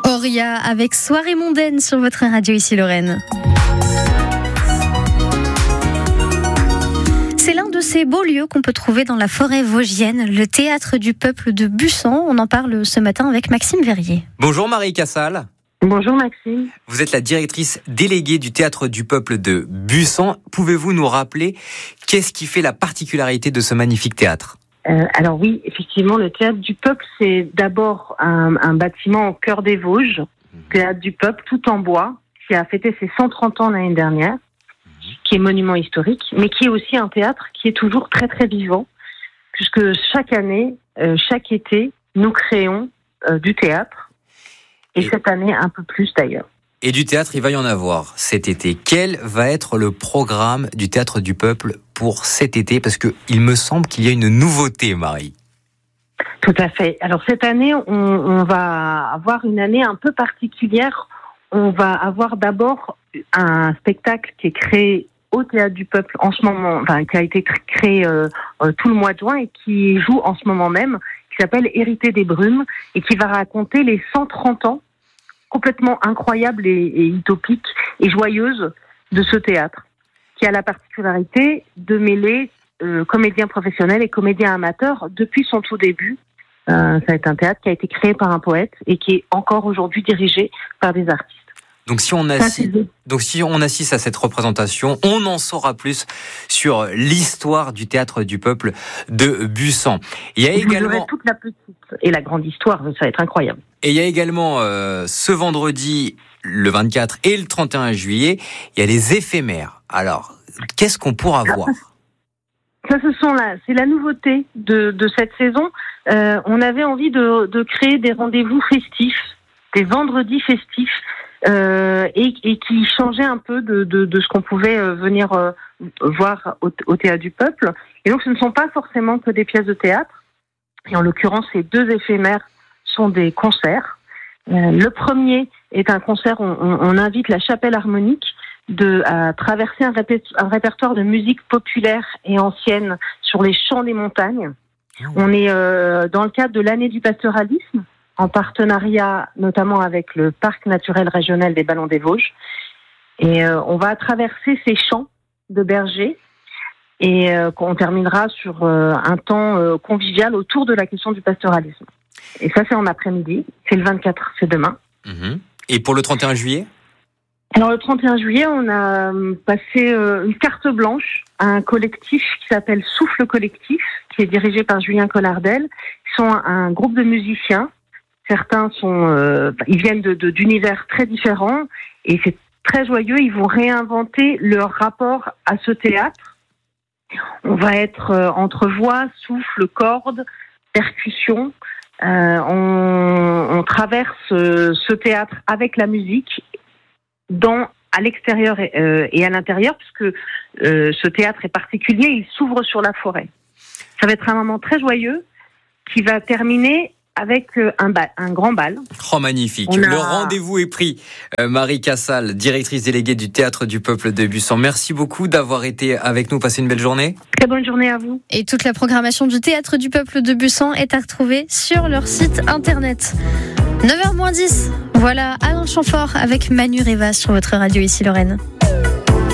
Auria avec Soirée mondaine sur votre radio ici Lorraine. C'est l'un de ces beaux lieux qu'on peut trouver dans la forêt vosgienne, le théâtre du peuple de Bussan. On en parle ce matin avec Maxime Verrier. Bonjour Marie Cassal. Bonjour Maxime. Vous êtes la directrice déléguée du théâtre du peuple de Bussan. Pouvez-vous nous rappeler qu'est-ce qui fait la particularité de ce magnifique théâtre ? Alors oui, effectivement, le théâtre du peuple, c'est d'abord un bâtiment au cœur des Vosges, théâtre du peuple, tout en bois, qui a fêté ses 130 ans l'année dernière, qui est monument historique, mais qui est aussi un théâtre qui est toujours très très vivant, puisque chaque année, chaque été, nous créons du théâtre, et cette année un peu plus d'ailleurs. Et du théâtre, il va y en avoir cet été. Quel va être le programme du théâtre du peuple pour cet été ? Parce qu'il me semble qu'il y a une nouveauté, Marie. Tout à fait. Alors cette année, on va avoir une année un peu particulière. On va avoir d'abord un spectacle qui est créé au Théâtre du Peuple en ce moment, qui a été créé tout le mois de juin et qui joue en ce moment même, qui s'appelle Hérité des Brumes et qui va raconter les 130 ans complètement incroyables et utopiques et joyeuses de ce théâtre, qui a la particularité de mêler comédiens professionnels et comédiens amateurs depuis son tout début. Ça va être un théâtre qui a été créé par un poète et qui est encore aujourd'hui dirigé par des artistes. Donc si on assiste à cette représentation, on en saura plus sur l'histoire du théâtre du peuple de Bussan. Il y a également vous aurez toute la petite et la grande histoire, ça va être incroyable. Et il y a également ce vendredi, le 24 et le 31 juillet, il y a les éphémères. Alors, qu'est-ce qu'on pourra voir ? Ça, c'est la nouveauté de cette saison. On avait envie de créer des rendez-vous festifs, des vendredis festifs, et qui changeaient un peu de ce qu'on pouvait venir voir au Théâtre du Peuple. Et donc, ce ne sont pas forcément que des pièces de théâtre. Et en l'occurrence, ces deux éphémères sont des concerts. Le premier est un concert où on invite la Chapelle Harmonique à traverser un répertoire de musique populaire et ancienne sur les champs des montagnes. On est dans le cadre de l'année du pastoralisme, en partenariat notamment avec le Parc naturel régional des Ballons des Vosges. Et on va traverser ces champs de bergers et on terminera sur un temps convivial autour de la question du pastoralisme. Et ça, c'est en après-midi. C'est le 24, c'est demain. Et pour le 31 juillet ? Alors, le 31 juillet, on a passé une carte blanche à un collectif qui s'appelle Souffle Collectif, qui est dirigé par Julien Collardel. Ils sont un groupe de musiciens. Certains ils viennent d'univers très différents et c'est très joyeux. Ils vont réinventer leur rapport à ce théâtre. On va être entre voix, souffle, cordes, percussions. On traverse ce théâtre avec la musique à l'extérieur et à l'intérieur, puisque ce théâtre est particulier, il s'ouvre sur la forêt. Ça va être un moment très joyeux qui va terminer avec un grand bal. Oh, magnifique. Le rendez-vous est pris. Marie Cassal, directrice déléguée du Théâtre du Peuple de Bussan. Merci beaucoup d'avoir été avec nous. Passez une belle journée. Très bonne journée à vous. Et toute la programmation du Théâtre du Peuple de Bussan est à retrouver sur leur site internet. 9h-10. Voilà Alain Chamfort avec Manu Rivas sur votre radio ici Lorraine.